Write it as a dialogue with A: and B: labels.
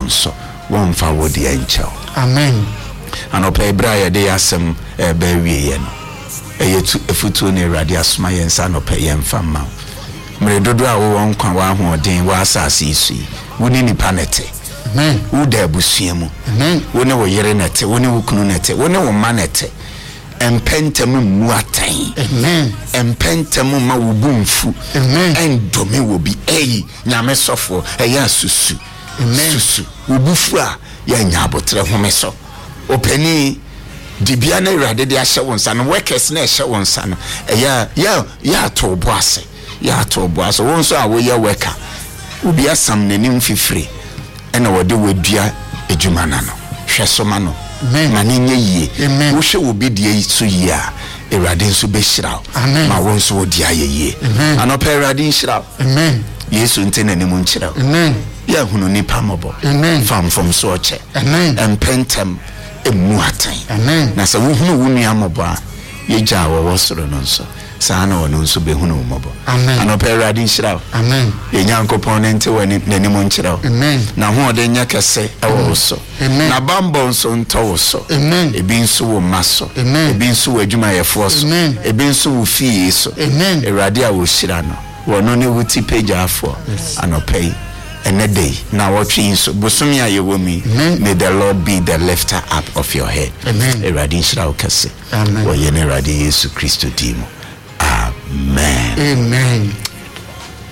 A: wonso wonfa wodi enchel.
B: Amen.
A: Anopa ebra ye de asem ba wiye no eyetu efutu ne Awurade asoma yensa no pa yemfa ma mre dodo a wo nkwa wa hoden wa asase isu woni nipa nete.
B: Amen.
A: Wo da abusuamu.
B: Amen.
A: Woni wo yere nete, woni wo kunu nete, woni wo ma nete. Empentem mu atan.
B: Amen.
A: Empentem ma wo bumfu.
B: Amen.
A: Endome wo bi eyi nyame sofo eya susu.
B: Amen.
A: Susu wo bufu a ya nya abotre homeso. Opani dibia na Awurade de ahye wonsa no workers na ehye wonsa no ya to boase. Ya to boase wonso a wo ye worker. Obi asam nanim fifiri ena wode wadua ejuma na no hwesoma no mane nye yie wo hwe wo bi de so yie a Awurade nso be hyiraw ma wo nso wodi ayeye anopa Awurade nhyiraw.
B: Amen.
A: Yesu ntena nanim nhyiraw.
B: Amen.
A: Ya hunu nipa mobo.
B: Amen.
A: From so oche.
B: Amen.
A: Empentem emu atan.
B: Amen.
A: Na se wo hunu wo nua mobo a ye gya wo wosoro no nso saa na wono nso be hunu mobo.
B: Amen.
A: Anopa Awurade nhyiraw.
B: Amen.
A: Ye nyankopon nte wani nanim nhyiraw.
B: Amen.
A: Na ho de nya kese ewo so.
B: Amen.
A: Na bambo nso nto so.
B: Amen.
A: Ebi nso wo maso.
B: Amen.
A: Ebi nso wo adwuma yefo so.
B: Amen.
A: Ebi nso wo fie so.
B: Amen.
A: Awurade a wo hyira no wono ne wuti page afo anopai enede na watching so bosumi ayewumi. May the Lord be the lifter up of your head.
B: Amen.
A: Eradi nshira ukase.
B: Amen.
A: Wo yene Eradi Yesu Kristo dimo. Amen.
B: Amen.